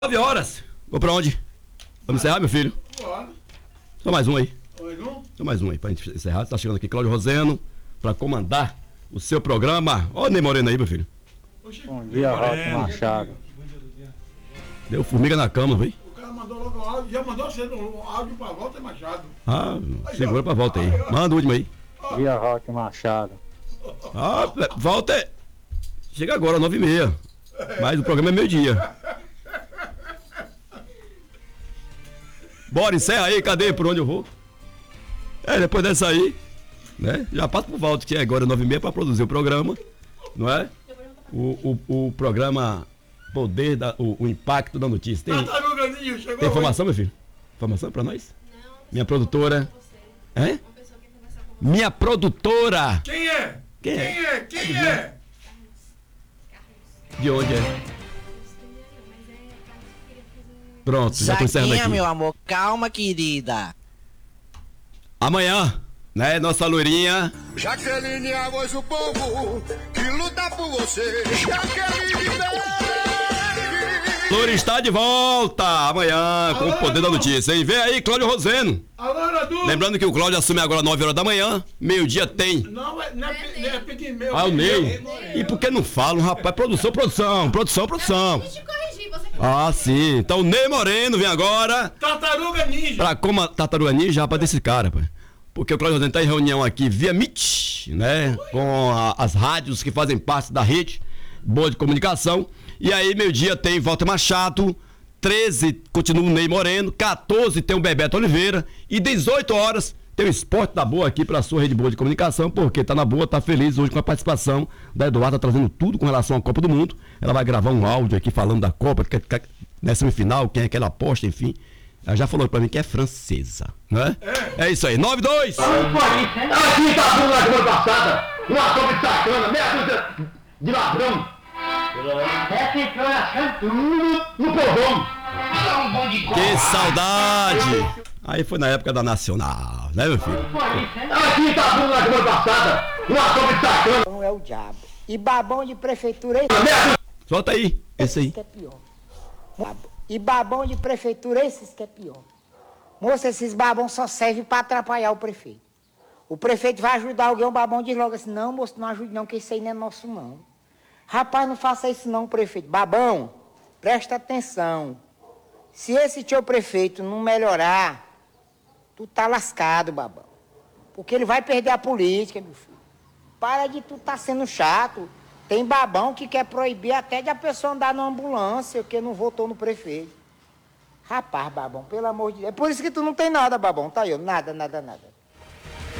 9 horas. Vou pra onde? Vamos encerrar, meu filho? Só mais um aí. Só mais um aí pra gente encerrar. Tá chegando aqui Cláudio Roseno pra comandar o seu programa. Ó o Ney Moreno aí, meu filho. Bom dia, Roque Machado. Deu formiga na cama, viu? O cara mandou logo o áudio, já mandou cedo o áudio pra Walter Machado. Ah, segura pra volta aí. Manda o último aí. Bom dia, Roque Machado. Ah, Walter. Chega agora, 9h30. Mas o programa é meio-dia. Bora, encerra aí, cadê? Por onde eu vou? Depois dessa aí, né? Já passo pro Walter, que é agora 9h30 pra produzir o programa, não é? O programa Poder, o Impacto da Notícia. Tem informação, meu filho? Informação pra nós? Não. Minha produtora. É? Uma pessoa que quer conversar com você. Minha produtora! Quem é? Quem é? Quem é? De onde é? Mas é Carlos que queria fazer. Pronto, já tô encerrando Saquinha, aqui. meu amor, calma, querida. Amanhã, né, nossa loirinha. Jaqueline, a voz do povo que luta por você. Jaqueline, Loura está de volta amanhã com o Poder da Notícia, hein? Vem aí, Cláudio Roseno. Alô, Edu? Lembrando que o Cláudio assume agora 9 horas da manhã, meio-dia tem. Não é pequeno meu. Ah, o Ney. E por que não falam, rapaz? Produção. Deixa eu te corrigir, você que Ah, sim. Então o Ney Moreno vem agora Tartaruga Ninja. pra como Tartaruga Ninja, rapaz, desse cara, rapaz. Porque o Cláudio Roseno tá em reunião aqui via Meet, né? Com as rádios que fazem parte da rede boa de comunicação. E aí, meio-dia tem Walter Machado, 13 continua o Ney Moreno, 14 tem o Bebeto Oliveira e 18 horas tem o Esporte da Boa aqui pra sua rede boa de comunicação, porque tá na boa, tá feliz hoje com a participação da Eduarda, trazendo tudo com relação à Copa do Mundo. Ela vai gravar um áudio aqui falando da Copa, na semifinal, quem é que ela aposta, enfim. Ela já falou pra mim que é francesa, né? É isso aí, 9-2! Aqui tá dando na semana passada, uma sopa de sacana, meia dúzia de ladrão. Ficou achando tudo no povão. Que saudade! Aí foi na época da Nacional, né, meu filho? Aqui tá dando na semana passada, uma sopa de sacana. Não é o diabo. E babão de prefeitura é esse Solta aí, esse aí. que é pior. E babão de prefeitura esses que é pior. Moça, esses babão só servem para atrapalhar o prefeito. O prefeito vai ajudar alguém, o babão diz logo assim, não, moço, não ajude não, que isso aí não é nosso não. Rapaz, não faça isso não, prefeito. Babão, presta atenção. Se esse teu prefeito não melhorar, tu tá lascado, babão. Porque ele vai perder a política, meu filho. Para de tu tá sendo chato. Tem babão que quer proibir até de a pessoa andar na ambulância, porque não votou no prefeito. Rapaz, babão, pelo amor de Deus. É por isso que tu não tem nada, babão. Tá aí, ó, nada.